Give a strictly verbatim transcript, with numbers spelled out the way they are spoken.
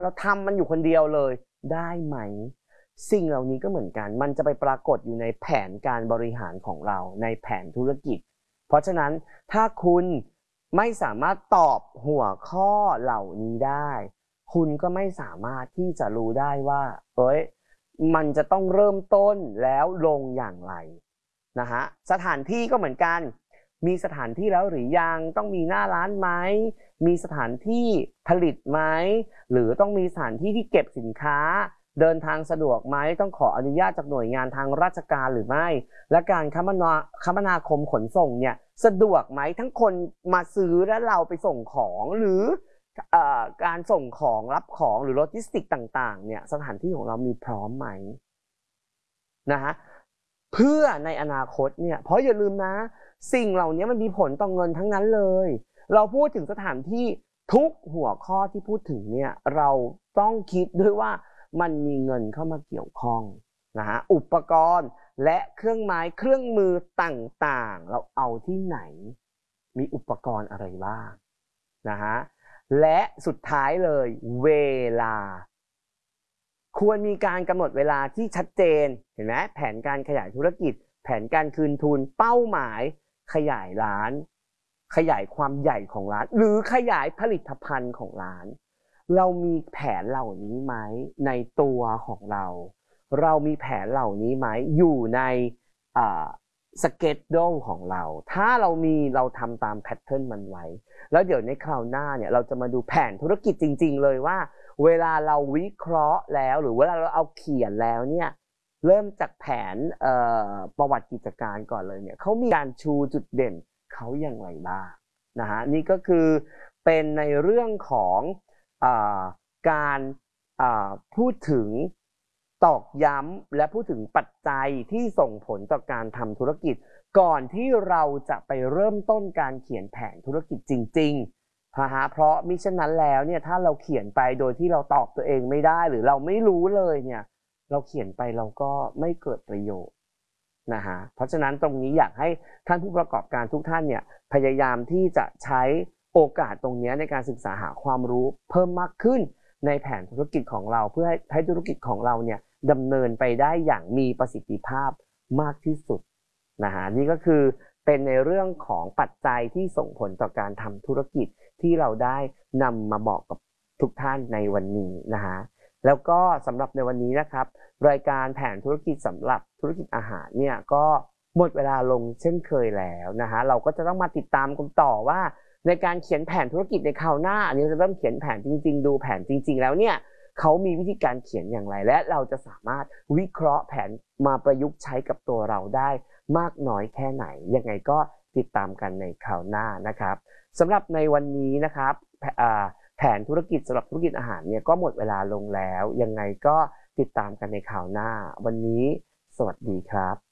เราทำมันอยู่คนเดียวเลยได้ไหมสิ่งเหล่านี้ก็เหมือนกันมันจะไปปรากฏอยู่ในแผนการบริหารของเราในแผนธุรกิจเพราะฉะนั้นถ้าคุณไม่สามารถตอบหัวข้อเหล่านี้ได้คุณก็ไม่สามารถที่จะรู้ได้ว่าเอ้ยมันจะต้องเริ่มต้นแล้วลงอย่างไรนะฮะสถานที่ก็เหมือนกันมีสถานที่แล้วหรือยังต้องมีหน้าร้านไหมมีสถานที่ผลิตไหมหรือต้องมีสถานที่ที่เก็บสินค้าเดินทางสะดวกไหมต้องขออนุญาตจากหน่วยงานทางราชการหรือไม่และการคมนาคมนาคมขนส่งเนี่ยสะดวกไหมทั้งคนมาซื้อและเราไปส่งของหรือการส่งของรับของหรือโลจิสติกต่างๆเนี่ยสถานที่ของเรามีพร้อมไหมนะฮะเพื่อในอนาคตเนี่ยเพราะอย่าลืมนะสิ่งเหล่านี้มันมีผลต่อเงินทั้งนั้นเลยเราพูดถึงสถานที่ทุกหัวข้อที่พูดถึงเนี่ยเราต้องคิดด้วยว่ามันมีเงินเข้ามาเกี่ยวข้องนะฮะอุปกรณ์และเครื่องไม้เครื่องมือต่างๆเราเอาที่ไหนมีอุปกรณ์อะไรบ้างนะฮะและสุดท้ายเลยเวลาควรมีการกำหนดเวลาที่ชัดเจนเห็นไหมแผนการขยายธุรกิจแผนการคืนทุนเป้าหมายขยายร้านขยายความใหญ่ของร้านหรือขยายผลิตภัณฑ์ของร้านเรามีแผนเหล่านี้ไหมในตัวของเราเรามีแผนเหล่านี้ไหมอยู่ในสเก็ตโดของเราถ้าเรามีเราทำตามแพทเทิร์นมันไว้แล้วเดี๋ยวในคราวหน้าเนี่ยเราจะมาดูแผนธุรกิจจริงๆเลยว่าเวลาเราวิเคราะห์แล้วหรือเวลาเราเอาเขียนแล้วเนี่ยเริ่มจากแผนประวัติกิจการก่อนเลยเนี่ยเขามีการชูจุดเด่นเขาอย่างไรบ้างนะฮะนี่ก็คือเป็นในเรื่องของอาการพูดถึงตอกย้ำและพูดถึงปัจจัยที่ส่งผลต่อการทำธุรกิจก่อนที่เราจะไปเริ่มต้นการเขียนแผนธุรกิจจริงๆนะฮะเพราะมิฉะนั้นแล้วเนี่ยถ้าเราเขียนไปโดยที่เราตอบตัวเองไม่ได้หรือเราไม่รู้เลยเนี่ยเราเขียนไปเราก็ไม่เกิดประโยชน์นะฮะเพราะฉะนั้นตรงนี้อยากให้ท่านผู้ประกอบการทุกท่านเนี่ยพยายามที่จะใช้โอกาสตรงนี้ในการศึกษาหาความรู้เพิ่มมากขึ้นในแผนธุรกิจของเราเพื่อให้ธุรกิจของเราเนี่ยดำเนินไปได้อย่างมีประสิทธิภาพมากที่สุดนะฮะนี่ก็คือเป็นในเรื่องของปัจจัยที่ส่งผลต่อการทำธุรกิจที่เราได้นำมาบอกกับทุกท่านในวันนี้นะฮะแล้วก็สำหรับในวันนี้นะครับรายการแผนธุรกิจสำหรับธุรกิจอาหารเนี่ยก็หมดเวลาลงเช่นเคยแล้วนะฮะเราก็จะต้องมาติดตามกันต่อว่าในการเขียนแผนธุรกิจในคราวหน้าอันนี้จะเริ่มเขียนแผนจริงๆดูแผนจริงๆแล้วเนี่ยเขามีวิธีการเขียนอย่างไรและเราจะสามารถวิเคราะห์แผนมาประยุกต์ใช้กับตัวเราได้มากน้อยแค่ไหนยังไงก็ติดตามกันในคราวหน้านะครับสำหรับในวันนี้นะครับแผนธุรกิจสำหรับธุรกิจอาหารเนี่ยก็หมดเวลาลงแล้วยังไงก็ติดตามกันในคราวหน้าวันนี้สวัสดีครับ